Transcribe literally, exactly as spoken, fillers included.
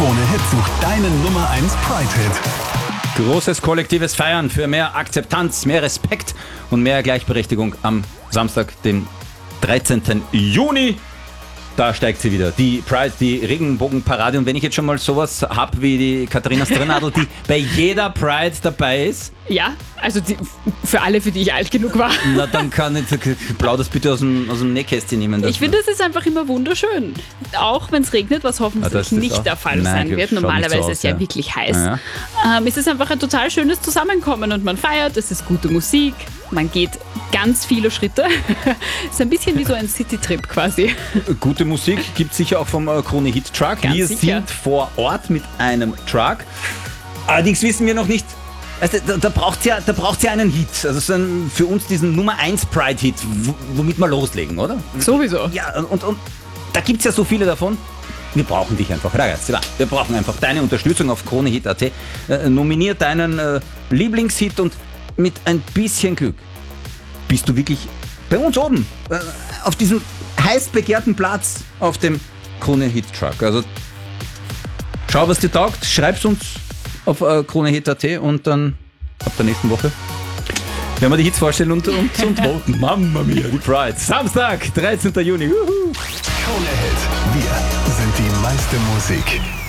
Krone-Hit sucht deinen Nummer eins Pride-Hit. Großes kollektives Feiern für mehr Akzeptanz, mehr Respekt und mehr Gleichberechtigung am Samstag, dem dreizehnten Juni. Da steigt sie wieder, die Pride, die Regenbogenparade. Und wenn ich jetzt schon mal sowas habe wie die Katharina Strnadl, die bei jeder Pride dabei ist. Ja, also die, für alle, für die ich alt genug war. Na, dann kann ich, blau das bitte aus dem, aus dem Nähkästchen nehmen. Ich finde, es ist einfach immer wunderschön. Auch wenn es regnet, was hoffentlich ja, nicht auch, der Fall nein, sein wird. so Normalerweise aus, ist es ja, ja wirklich heiß. Ja. Ähm, es ist einfach ein total schönes Zusammenkommen und man feiert, es ist gute Musik, man geht ganz viele Schritte. Es ist ein bisschen wie so ein City-Trip quasi. Gute Musik gibt es sicher auch vom äh, Krone-Hit-Truck. Ganz Wir sicher. sind vor Ort mit einem Truck. Allerdings wissen wir noch nicht, also da, da braucht es ja, ja einen Hit. Also so ein, für uns diesen Nummer eins Pride-Hit, w- womit wir loslegen, oder? Sowieso. Ja, und, und da gibt es ja so viele davon. Wir brauchen dich einfach, ragazzi. Wir brauchen einfach deine Unterstützung auf Kronehit punkt at. Äh, nominier deinen äh, Lieblingshit und mit ein bisschen Glück bist du wirklich bei uns oben. Äh, auf diesem heiß begehrten Platz auf dem Krone-Hit-Truck. Also schau, was dir taugt, schreib's uns auf äh, Kronehit punkt at und dann ab der nächsten Woche werden wir die Hits vorstellen und, und, und voten. Mamma mia, die Pride. Samstag, dreizehnten Juni. Juhu. Krone-Hit. Wir sind die meiste Musik.